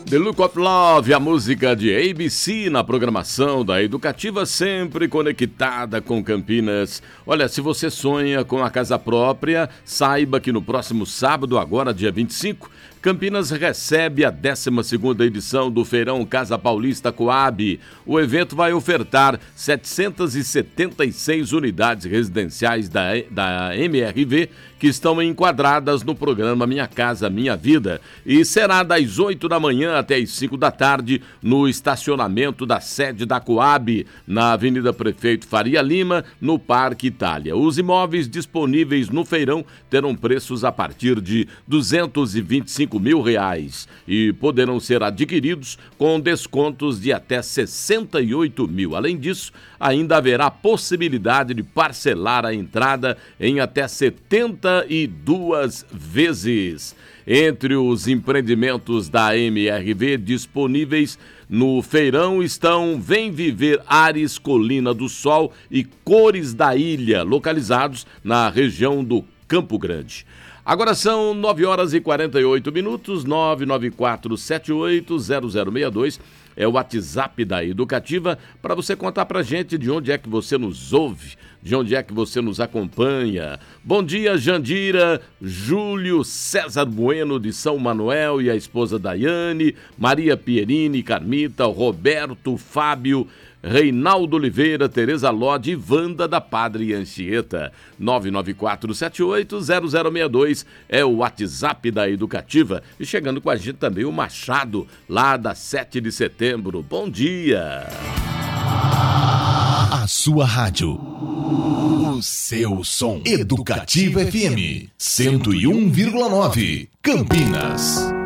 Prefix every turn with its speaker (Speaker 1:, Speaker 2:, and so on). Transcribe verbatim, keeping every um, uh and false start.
Speaker 1: The Look of Love, a música de A B C na programação da Educativa, sempre conectada com Campinas. Olha, se você sonha com a casa própria, saiba que no próximo sábado, agora dia vinte e cinco, Campinas recebe a décima segunda edição do Feirão Casa Paulista Coab. O evento vai ofertar setecentas e setenta e seis unidades residenciais da, da M R V que estão enquadradas no programa Minha Casa Minha Vida e será das oito da manhã até as cinco da tarde no estacionamento da sede da Coab, na Avenida Prefeito Faria Lima, no Parque Itália. Os imóveis disponíveis no feirão terão preços a partir de duzentos e vinte e cinco mil reais e poderão ser adquiridos com descontos de até sessenta e oito mil. Além disso, ainda haverá possibilidade de parcelar a entrada em até setenta e duas vezes. Entre os empreendimentos da M R V disponíveis no feirão estão Vem Viver Ares, Colina do Sol e Cores da Ilha, localizados na região do Campo Grande. Agora são nove horas e quarenta e oito minutos, nove nove quatro sete oito zero zero seis dois é o WhatsApp da Educativa para você contar pra gente de onde é que você nos ouve, de onde é que você nos acompanha. Bom dia, Jandira, Júlio César Bueno de São Manuel e a esposa Daiane, Maria Pierini, Carmita, Roberto, Fábio, Reinaldo Oliveira, Tereza Lodi e Wanda da Padre Anchieta. nove nove quatro sete oito zero zero seis dois é o WhatsApp da Educativa. E chegando com a gente também o Machado, lá da sete de setembro. Bom dia!
Speaker 2: A sua rádio. O seu som. Educativa F M cento e um vírgula nove, Campinas.